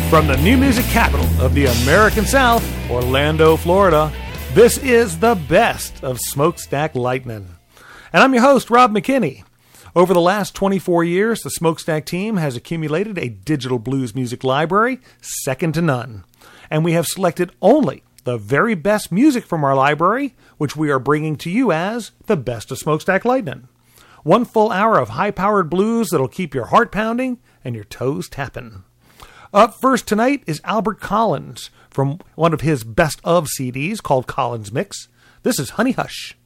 From the new music capital of the American South, Orlando, Florida, this is the best of Smokestack Lightning. And I'm your host, Rob McKinney. Over the last 24 years, the Smokestack team has accumulated a digital blues music library second to none. And we have selected only the very best music from our library, which we are bringing to you as the best of Smokestack Lightning. One full hour of high-powered blues that'll keep your heart pounding and your toes tapping. Up first tonight is Albert Collins from one of his best of CDs called Collins Mix. This is Honey Hush.